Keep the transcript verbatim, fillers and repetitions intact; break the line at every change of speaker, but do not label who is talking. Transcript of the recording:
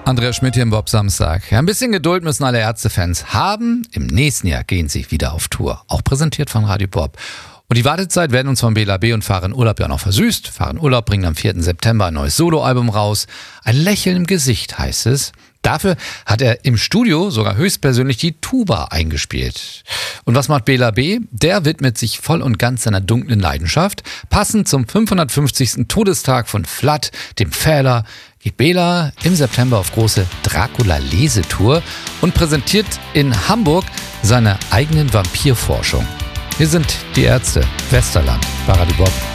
Andreas Schmidt hier im Bob Samstag. Ja, ein bisschen Geduld müssen alle Ärztefans haben. Im nächsten Jahr gehen sie wieder auf Tour. Auch präsentiert von Radio Bob. Und die Wartezeit werden uns von Bela B. und Fahren Urlaub ja noch versüßt. Fahren Urlaub bringen am vierten September ein neues Soloalbum raus. Ein Lächeln im Gesicht heißt es. Dafür hat er im Studio sogar höchstpersönlich die Tuba eingespielt. Und was macht Bela B.? Der widmet sich voll und ganz seiner dunklen Leidenschaft. Passend zum fünfhundertfünfzigsten Todestag von Vlad, dem Pfähler, geht Bela im September auf große Dracula-Lesetour und präsentiert in Hamburg seine eigenen Vampirforschung. Hier sind die Ärzte, Westerland, bei Radio Bob.